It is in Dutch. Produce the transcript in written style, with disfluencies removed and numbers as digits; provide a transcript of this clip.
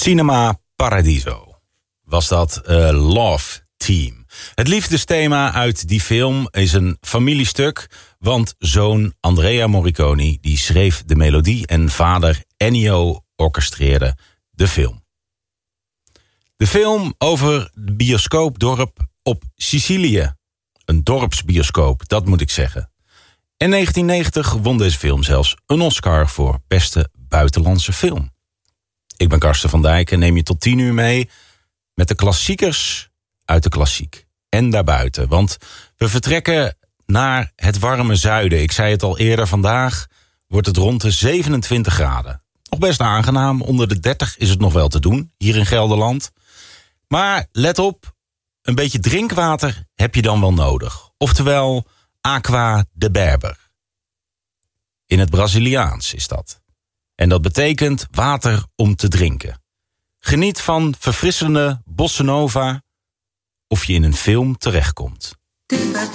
Cinema Paradiso was dat Love Team. Het liefdesthema uit die film is een familiestuk, want zoon Andrea Morricone die schreef de melodie en vader Ennio orchestreerde de film. De film over het bioscoopdorp op Sicilië. Een dorpsbioscoop, dat moet ik zeggen. In 1990 won deze film zelfs een Oscar voor beste buitenlandse film. Ik ben Karsten van Dijk en neem je tot 10 uur mee met de klassiekers uit de klassiek. En daarbuiten, want we vertrekken naar het warme zuiden. Ik zei het al eerder, vandaag wordt het rond de 27 graden. Nog best aangenaam, onder de 30 is het nog wel te doen, hier in Gelderland. Maar let op, een beetje drinkwater heb je dan wel nodig. Oftewel, aqua de Berber. In het Braziliaans is dat. En dat betekent water om te drinken. Geniet van verfrissende bossa nova of je in een film terechtkomt.